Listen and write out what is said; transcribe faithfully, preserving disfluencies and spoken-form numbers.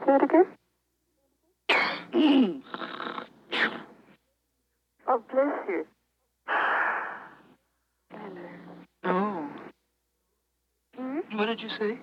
do it again? Oh, bless you. Oh. Hmm? What did you say?